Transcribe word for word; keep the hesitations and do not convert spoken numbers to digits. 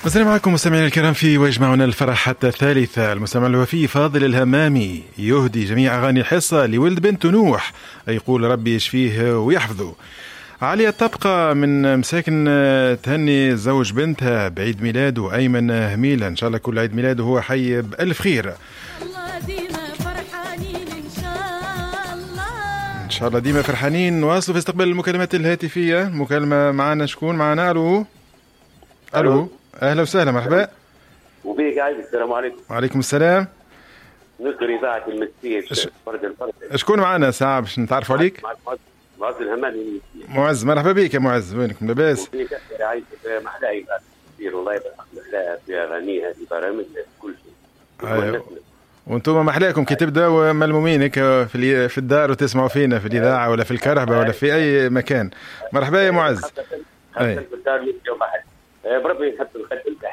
السلام عليكم مستمعينا الكرام في ويجمعنا الفرح حتى الثالثة. المستمع الوفي فاضل الهمامي يهدي جميع أغاني الحصة لولد بنت نوح، يقول ربي يشفيه ويحفظه. عليا تبقى من مساكن تهني زوج بنتها بعيد ميلاده أيمن هميلة، إن شاء الله كل عيد ميلاده هو حي بألف خير. إن شاء الله ديما فرحانين. نواصل في استقبال المكالمات الهاتفية. مكالمة معنا، شكون معنا؟ ألو ألو أهلا وسهلا، مرحبا. وبيك عايز. السلام عليكم. وعليكم السلام. نذكر إذاعة المسيح ش... فرد الفرد. شكون معنا ساعة باش نتعرفوا عليك؟ معز الهماني. معز، مرحبا بك يا معز، وينكم لاباس؟ وبيك عايز محلاي كثير والله، محلاها في أغانيها في برامجها في كل شيء. أيوه. وانتم محلاكم كي تبداو ملمومين هيك في في الدار وتسمعوا فينا في الإذاعة ولا في الكرهبة ولا في أي مكان. مرحبا يا معز. حتى في الدار يبدأ محل بربي يحط الخد